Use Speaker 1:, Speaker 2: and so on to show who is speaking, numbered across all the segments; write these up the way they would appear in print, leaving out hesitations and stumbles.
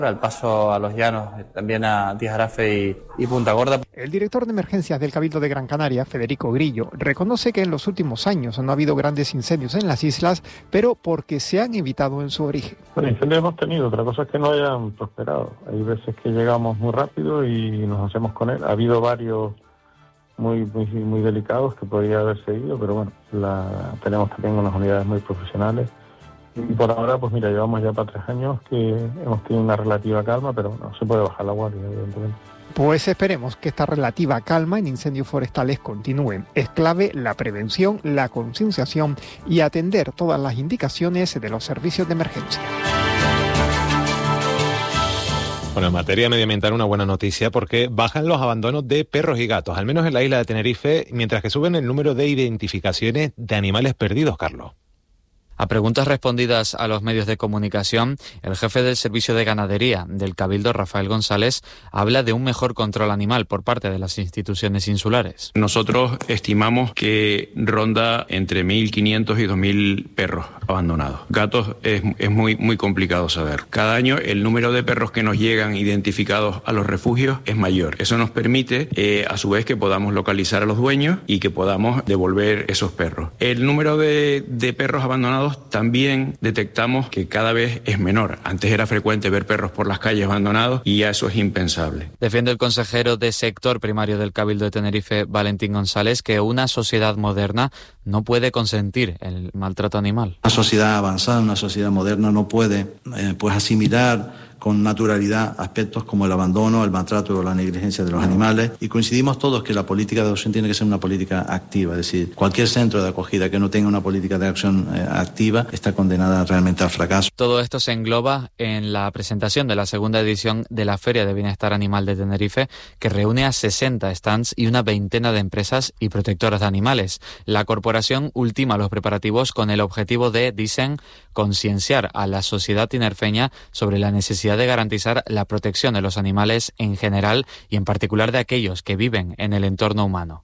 Speaker 1: Al paso a Los Llanos, también a Tijarafe y Punta Gorda.
Speaker 2: El director de emergencias del Cabildo de Gran Canaria, Federico Grillo, reconoce que en los últimos años no ha habido grandes incendios en las islas, pero porque se han evitado en su origen.
Speaker 3: Bueno, incendios hemos tenido, otra cosa es que no hayan prosperado. Hay veces que llegamos muy rápido y nos hacemos con él. Ha habido varios muy delicados que podría haber seguido, pero bueno, tenemos también unas unidades muy profesionales. Y por ahora, pues mira, llevamos ya para 3 años que hemos tenido una relativa calma, pero no se puede bajar la guardia, evidentemente.
Speaker 2: Pues esperemos que esta relativa calma en incendios forestales continúe. Es clave la prevención, la concienciación y atender todas las indicaciones de los servicios de emergencia.
Speaker 4: Bueno, en materia medioambiental una buena noticia porque bajan los abandonos de perros y gatos, al menos en la isla de Tenerife, mientras que suben el número de identificaciones de animales perdidos, Carlos.
Speaker 5: A preguntas respondidas a los medios de comunicación, el jefe del Servicio de Ganadería del Cabildo, Rafael González, habla de un mejor control animal por parte de las instituciones insulares.
Speaker 6: Nosotros estimamos que ronda entre 1.500 y 2.000 perros abandonados. Gatos es muy complicado saber. Cada año el número de perros que nos llegan identificados a los refugios es mayor. Eso nos permite, a su vez, que podamos localizar a los dueños y que podamos devolver esos perros. El número de perros abandonados también detectamos que cada vez es menor. Antes era frecuente ver perros por las calles abandonados y ya eso es impensable.
Speaker 5: Defiende el consejero de sector primario del Cabildo de Tenerife, Valentín González, que una sociedad moderna no puede consentir el maltrato animal.
Speaker 7: Una sociedad avanzada, una sociedad moderna no puede asimilar con naturalidad aspectos como el abandono, el maltrato o la negligencia de los animales, y coincidimos todos que la política de adopción tiene que ser una política activa, es decir, cualquier centro de acogida que no tenga una política de acción activa está condenada realmente al fracaso.
Speaker 5: Todo esto se engloba en la presentación de la segunda edición de la Feria de Bienestar Animal de Tenerife, que reúne a 60 stands y una veintena de empresas y protectoras de animales. La corporación ultima los preparativos con el objetivo de, dicen, concienciar a la sociedad tinerfeña sobre la necesidad de garantizar la protección de los animales en general y en particular de aquellos que viven en el entorno humano.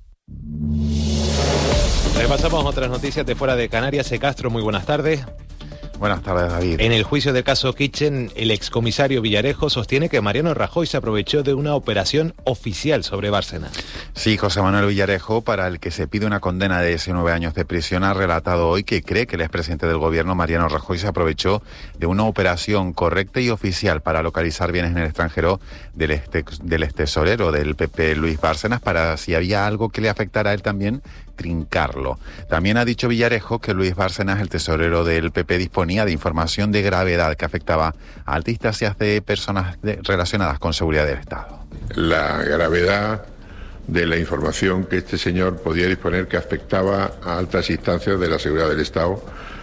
Speaker 4: Repasamos otras noticias de fuera de Canarias. Castro, muy buenas tardes.
Speaker 8: Buenas tardes, David.
Speaker 4: En el juicio del caso Kitchen, el excomisario Villarejo sostiene que Mariano Rajoy se aprovechó de una operación oficial sobre Bárcenas.
Speaker 8: Sí, José Manuel Villarejo, para el que se pide una condena de 19 años de prisión, ha relatado hoy que cree que el expresidente del gobierno, Mariano Rajoy, se aprovechó de una operación correcta y oficial para localizar bienes en el extranjero del extesorero del PP, Luis Bárcenas, para, si había algo que le afectara a él también, trincarlo. También ha dicho Villarejo que Luis Bárcenas, el tesorero del PP, disponía de información de gravedad que afectaba a altas instancias de personas relacionadas con seguridad del Estado.
Speaker 9: La gravedad de la información que este señor podía disponer que afectaba a altas instancias de la seguridad del Estado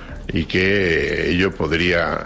Speaker 9: y que ello podría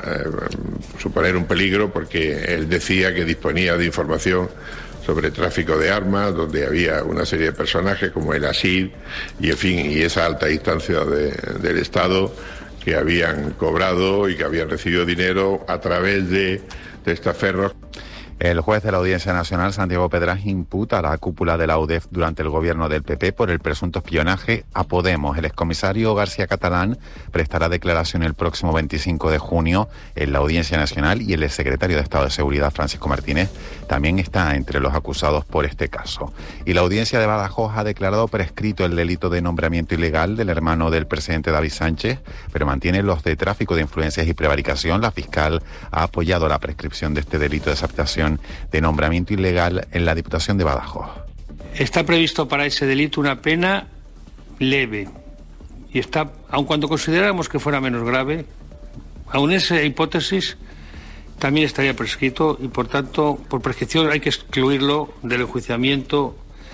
Speaker 9: suponer un peligro porque él decía que disponía de información sobre tráfico de armas, donde había una serie de personajes como el ASID y, en fin, y esa alta instancia del Estado que habían cobrado y que habían recibido dinero a través de testaferros.
Speaker 8: El juez de la Audiencia Nacional, Santiago Pedraz, imputa a la cúpula de la UDEF durante el gobierno del PP por el presunto espionaje a Podemos. El excomisario García Catalán prestará declaración el próximo 25 de junio en la Audiencia Nacional y el exsecretario de Estado de Seguridad, Francisco Martínez, también está entre los acusados por este caso. Y la Audiencia de Badajoz ha declarado prescrito el delito de nombramiento ilegal del hermano del presidente David Sánchez, pero mantiene los de tráfico de influencias y prevaricación. La fiscal ha apoyado la prescripción de este delito de exaptación de nombramiento ilegal en la Diputación de Badajoz.
Speaker 10: Está previsto para ese delito una pena leve y está, aun cuando consideráramos que fuera menos grave, aun esa hipótesis también estaría prescrito y por tanto por prescripción hay que excluirlo del enjuiciamiento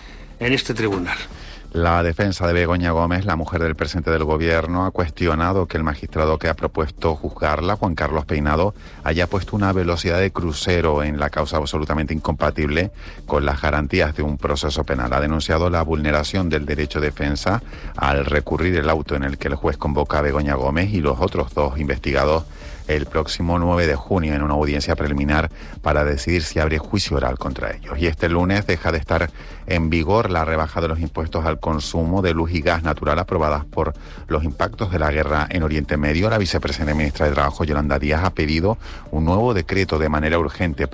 Speaker 10: en este tribunal.
Speaker 8: La defensa de Begoña Gómez, la mujer del presidente del gobierno, ha cuestionado que el magistrado que ha propuesto juzgarla, Juan Carlos Peinado, haya puesto una velocidad de crucero en la causa absolutamente incompatible con las garantías de un proceso penal. Ha denunciado la vulneración del derecho de defensa al recurrir el auto en el que el juez convoca a Begoña Gómez y los otros dos investigados el próximo 9 de junio en una audiencia preliminar para decidir si abre juicio oral contra ellos. Y este lunes deja de estar en vigor la rebaja de los impuestos al consumo de luz y gas natural aprobadas por los impactos de la guerra en Oriente Medio. La vicepresidenta y ministra de Trabajo, Yolanda Díaz, ha pedido un nuevo decreto de manera urgente